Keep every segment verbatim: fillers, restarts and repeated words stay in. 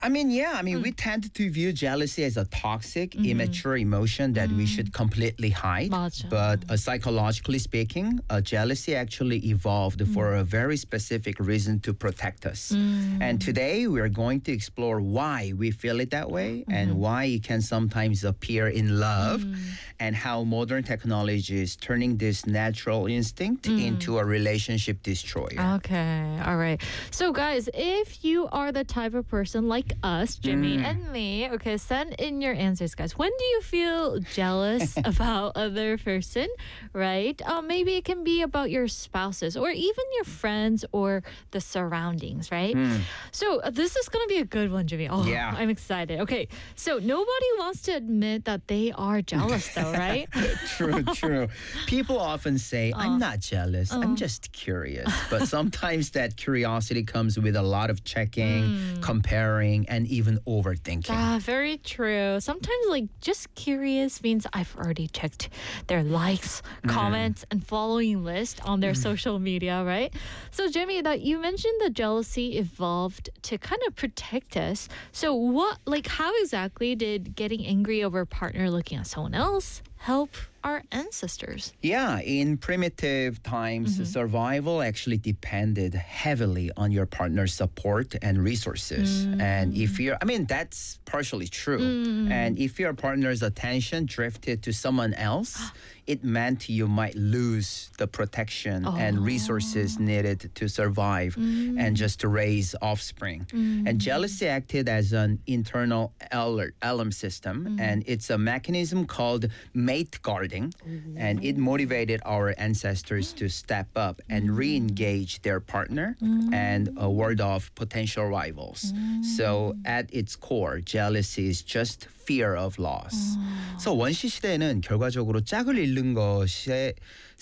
I mean, yeah. I mean, Mm. we tend to view jealousy as a toxic, Mhm. immature emotion that we Mm. should completely hide. 맞아. But uh, psychologically speaking, uh, jealousy actually evolved for a very specific reason to protect us. Mm. And today we are going to explore why we feel it that way and why it can sometimes appear in love and how modern technology is turning this natural instinct into a relationship destroyer. Okay, all right. So, guys, if you are the type of person like us, Jimmy Mm. and me, okay, send in your answers, guys. When do you feel jealous about other person, right? Uh, maybe it can be about your spouses or even your friends or the surroundings, right? So, uh, this is going to be a good one, Jimmy. Oh, Yeah. I'm excited. Okay, so nobody wants to admit that they are jealous, though, right? True, true. People often say, I'm Uh. not jealous, I'm just curious. But sometimes that curiosity comes with a lot of checking, comparing, and even overthinking. Ah, very true. Sometimes, like, just curious means I've already checked their likes, comments, and following list on their social media, right? So, Jimmy, that you mentioned the jealousy evolved to kind of protect us. So, what, like, how exactly did getting angry over a partner looking at someone else help our ancestors? Yeah, in primitive times, survival actually depended heavily on your partner's support and resources. And if you're, I mean, that's partially true. And if your partner's attention drifted to someone else, it meant you might lose the protection and resources needed to survive and just to raise offspring. And jealousy acted as an internal alert, alarm system, and it's a mechanism called mate guarding, and it motivated our ancestors to step up and re-engage their partner and uh, ward off potential rivals. So at its core, jealousy is just fear of loss. So 원시 시대에는 결과적으로 짝을 잃는 것에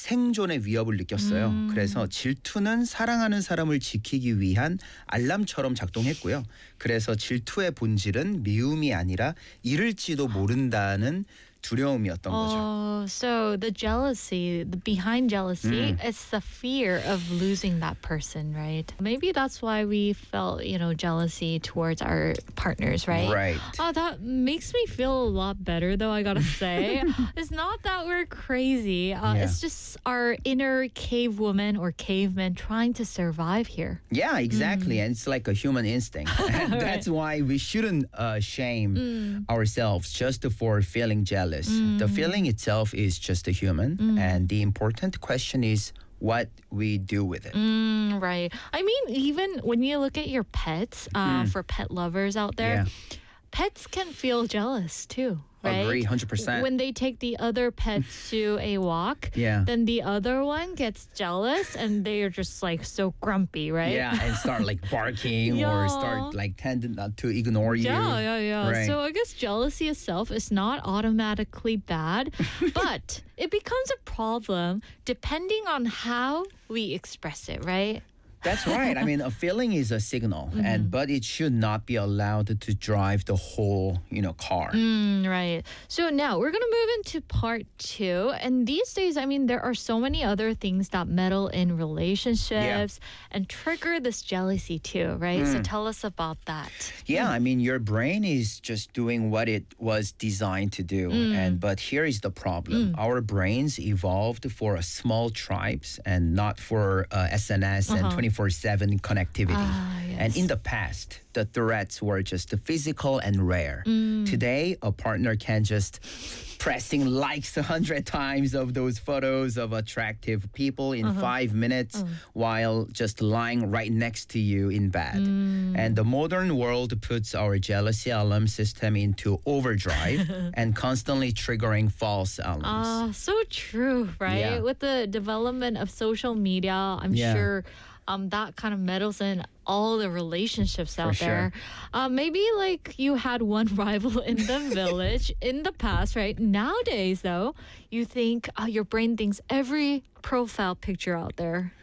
생존의 위협을 느꼈어요. 그래서 질투는 사랑하는 사람을 지키기 위한 알람처럼 작동했고요. 그래서 질투의 본질은 미움이 아니라 잃을지도 모른다는 두려움이었던 거죠. Oh, so the jealousy, the behind jealousy, it's the fear of losing that person, right? Maybe that's why we felt, you know, jealousy towards our partners, right? Right. Oh, that makes me feel a lot better, though, I gotta say. It's not that we're crazy. Uh, Yeah. It's just our inner cave woman or caveman trying to survive here. Yeah, exactly. And it's like a human instinct. And that's why we shouldn't uh, shame ourselves just for feeling jealous. The feeling itself is just a human. And the important question is what we do with it. Mm, right. I mean, even when you look at your pets, uh, for pet lovers out there, Yeah. pets can feel jealous too, right? Agree, one hundred percent. When they take the other pets to a walk, Yeah. then the other one gets jealous and they're just like so grumpy, right? Yeah, and start like barking Yeah. or start like tending not to ignore you. Yeah, yeah, yeah. Right. So I guess jealousy itself is not automatically bad, but it becomes a problem depending on how we express it, right? That's right. I mean, a feeling is a signal, and but it should not be allowed to drive the whole, you know, car. Mm, right. So now we're going to move into part two. And these days, I mean, there are so many other things that meddle in relationships and trigger this jealousy too, right? So tell us about that. Yeah, I mean, your brain is just doing what it was designed to do, and but here is the problem: our brains evolved for uh, small tribes and not for uh, S N S and twenty-four seven connectivity. Ah, And yes. in the past, the threats were just physical and rare. Today, a partner can just pressing likes a hundred times of those photos of attractive people in five minutes while just lying right next to you in bed. And the modern world puts our jealousy alarm system into overdrive and constantly triggering false alarms. Ah, so true, right? Yeah. With the development of social media, I'm Yeah. sure um, that kind of meddles in all the relationships out sure. there. Uh, maybe like you had one rival in the village in the past, right? Nowadays, though, you think uh, your brain thinks every profile picture out there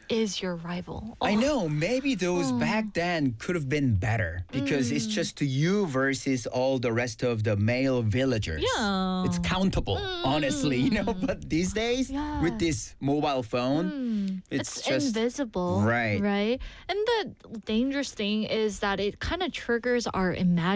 is your rival. I Oh. know. Maybe those Oh. back then could have been better because it's just you versus all the rest of the male villagers. Yeah. It's countable, honestly, you know. But these days, Yeah. with this mobile phone, Mm. it's, It's, just invisible. Right. Right. And the dangerous thing is that it kind of triggers our imagination.